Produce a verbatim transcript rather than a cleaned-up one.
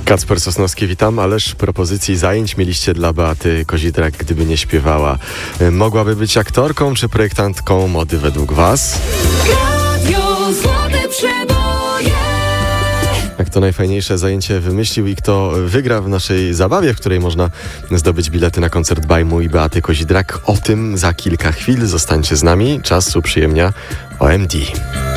Kacper Sosnowski, witam. Ależ propozycji zajęć mieliście dla Beaty Kozidrak, gdyby nie śpiewała. Mogłaby być aktorką czy projektantką mody według was? Radio Złote Przeboje. Jak to najfajniejsze zajęcie wymyślił i kto wygra w naszej zabawie, w której można zdobyć bilety na koncert Bajmu i Beaty Kozidrak. O tym za kilka chwil. Zostańcie z nami. Czas uprzyjemnia O M D.